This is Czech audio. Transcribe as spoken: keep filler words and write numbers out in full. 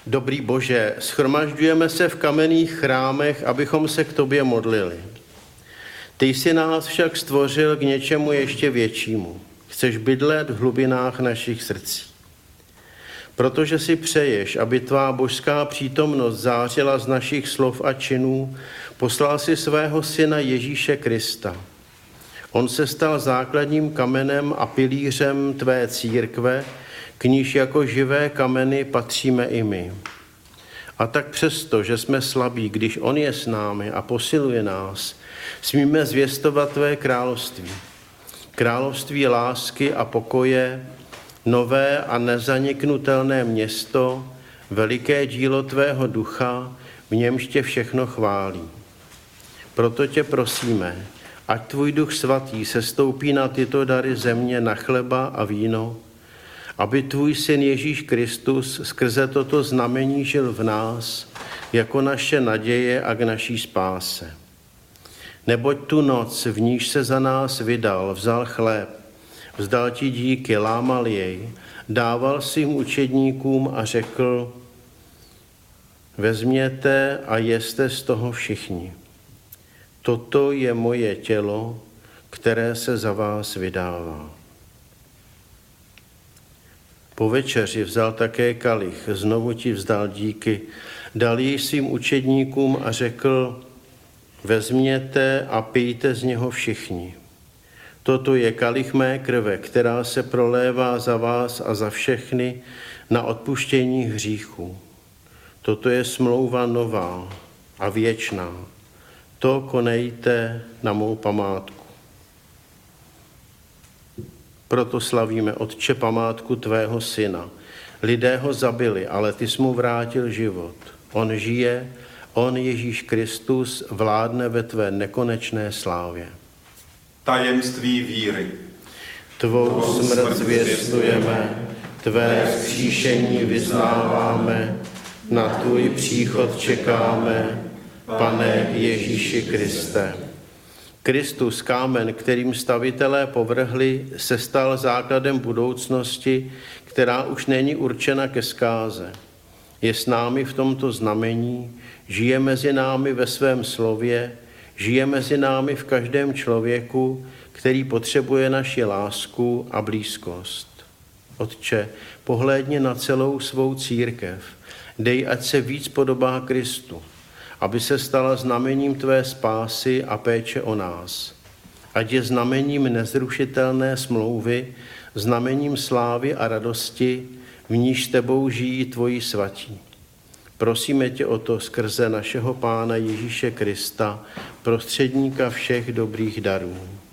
Dobrý Bože, shromažďujeme se v kamenných chrámech, abychom se k tobě modlili. Ty jsi nás však stvořil k něčemu ještě většímu. Chceš bydlet v hlubinách našich srdcí. Protože si přeješ, aby tvá božská přítomnost zářila z našich slov a činů, poslal si svého syna Ježíše Krista. On se stal základním kamenem a pilířem tvé církve, k níž jako živé kameny patříme i my. A tak přesto, že jsme slabí, když on je s námi a posiluje nás, smíme zvěstovat tvé království. Království lásky a pokoje, nové a nezaniknutelné město, veliké dílo tvého ducha, v němž tě všechno chválí. Proto tě prosíme, ať tvůj duch svatý sestoupí na tyto dary země, na chleba a víno, aby tvůj syn Ježíš Kristus skrze toto znamení žil v nás jako naše naděje a k naší spáse. Neboť tu noc, v níž se za nás vydal, vzal chléb, vzdal ti díky, lámal jej, dával svým učedníkům a řekl: vezměte a jeste z toho všichni. Toto je moje tělo, které se za vás vydává. Po večeři vzal také kalich, znovu ti vzdal díky, dal jej svým učedníkům a řekl: vezměte a pijte z něho všichni. Toto je kalich mé krve, která se prolévá za vás a za všechny na odpuštění hříchů. Toto je smlouva nová a věčná. To konejte na mou památku. Proto slavíme, Otče, památku tvého syna. Lidé ho zabili, ale ty jsi mu vrátil život. On žije, on Ježíš Kristus vládne ve tvé nekonečné slávě. Tajemství víry. Tvou smrt zvěstujeme, tvé vzkříšení vyznáváme, na tvůj příchod čekáme, Pane Ježíši Kriste. Kristus, kámen, kterým stavitelé povrhli, se stal základem budoucnosti, která už není určena ke zkáze. Je s námi v tomto znamení, žije mezi námi ve svém slově, žije mezi námi v každém člověku, který potřebuje naši lásku a blízkost. Otče, pohlédni na celou svou církev, dej, ať se víc podobá Kristu, aby se stala znamením tvé spásy a péče o nás. Ať je znamením nezrušitelné smlouvy, znamením slávy a radosti, v níž s tebou žijí tvoji svatí. Prosíme tě o to skrze našeho Pána Ježíše Krista, prostředníka všech dobrých darů.